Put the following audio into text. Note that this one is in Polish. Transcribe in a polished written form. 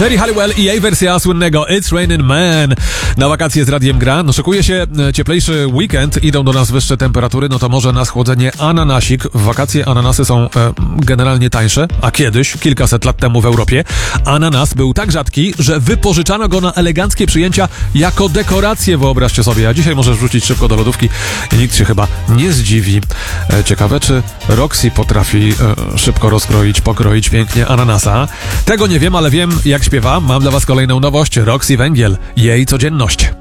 Sherry Halliwell i jej wersja słynnego It's Raining Man. Na wakacje z Radiem Gra. No szykuje się cieplejszy weekend, idą do nas wyższe temperatury, no to może na schłodzenie ananasik. W wakacje ananasy są generalnie tańsze, a kiedyś, kilkaset lat temu w Europie, ananas był tak rzadki, że wypożyczano go na eleganckie przyjęcia jako dekorację, wyobraźcie sobie. A dzisiaj możesz wrzucić szybko do lodówki i nikt się chyba nie zdziwi. Ciekawe, czy Roxy potrafi szybko rozkroić, pokroić pięknie ananasa. Tego nie wiem, ale wiem, jak śpiewa. Mam dla was kolejną nowość. Roxy Węgiel, jej codzienność.